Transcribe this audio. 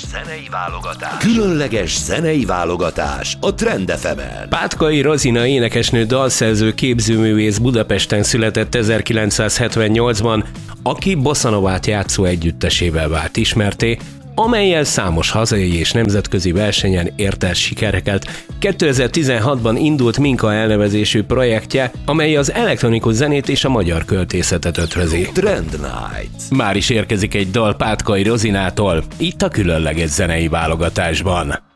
zenei válogatás. Különleges zenei válogatás a Trend FM-en. Pátkai Rozina énekesnő, dalszerző, képzőművész Budapesten született 1978-ban, aki bossanovát játszó együttesével vált ismertté, amellyel számos hazai és nemzetközi versenyen ért el sikereket. 2016-ban indult Minka elnevezésű projektje, amely az elektronikus zenét és a magyar költészetet ötvözi. Trend Night. Már is érkezik egy dal Pátkai Rozinától, itt a különleges zenei válogatásban.